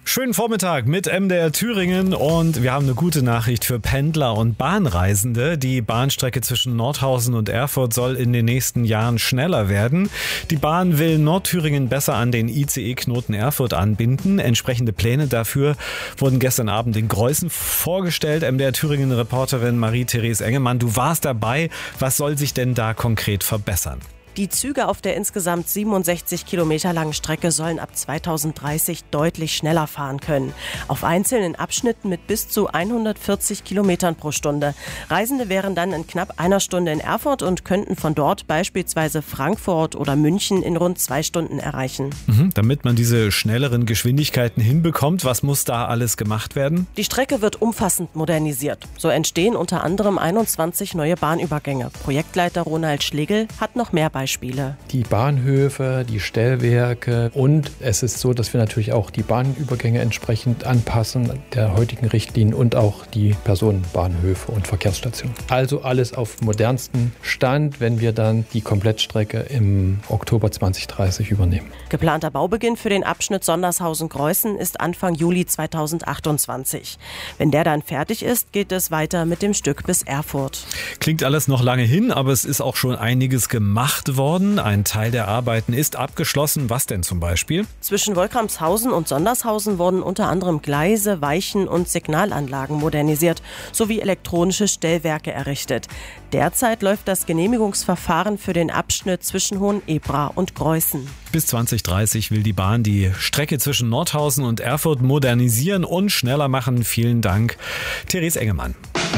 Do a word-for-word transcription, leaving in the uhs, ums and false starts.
Schönen Vormittag mit M D R Thüringen und wir haben eine gute Nachricht für Pendler und Bahnreisende. Die Bahnstrecke zwischen Nordhausen und Erfurt soll in den nächsten Jahren schneller werden. Die Bahn will Nordthüringen besser an den I C E-Knoten Erfurt anbinden. Entsprechende Pläne dafür wurden gestern Abend in Greußen vorgestellt. M D R Thüringen-Reporterin Marie-Therese Engemann, du warst dabei. Was soll sich denn da konkret verbessern? Die Züge auf der insgesamt siebenundsechzig Kilometer langen Strecke sollen ab zweitausenddreißig deutlich schneller fahren können. Auf einzelnen Abschnitten mit bis zu hundertvierzig Kilometern pro Stunde. Reisende wären dann in knapp einer Stunde in Erfurt und könnten von dort beispielsweise Frankfurt oder München in rund zwei Stunden erreichen. Mhm, damit man diese schnelleren Geschwindigkeiten hinbekommt, was muss da alles gemacht werden? Die Strecke wird umfassend modernisiert. So entstehen unter anderem einundzwanzig neue Bahnübergänge. Projektleiter Ronald Schlegel hat noch mehr Beispiele. Die Bahnhöfe, die Stellwerke und es ist so, dass wir natürlich auch die Bahnübergänge entsprechend anpassen der heutigen Richtlinien und auch die Personenbahnhöfe und Verkehrsstationen. Also alles auf modernsten Stand, wenn wir dann die Komplettstrecke im Oktober zweitausenddreißig übernehmen. Geplanter Baubeginn für den Abschnitt Sondershausen-Greußen ist Anfang Juli zweitausendachtundzwanzig. Wenn der dann fertig ist, geht es weiter mit dem Stück bis Erfurt. Klingt alles noch lange hin, aber es ist auch schon einiges gemacht worden. Ein Teil der Arbeiten ist abgeschlossen. Was denn zum Beispiel? Zwischen Wolkramshausen und Sondershausen wurden unter anderem Gleise, Weichen und Signalanlagen modernisiert sowie elektronische Stellwerke errichtet. Derzeit läuft das Genehmigungsverfahren für den Abschnitt zwischen Hohenebra und Greußen. Bis zweitausenddreißig will die Bahn die Strecke zwischen Nordhausen und Erfurt modernisieren und schneller machen. Vielen Dank, Therese Engemann.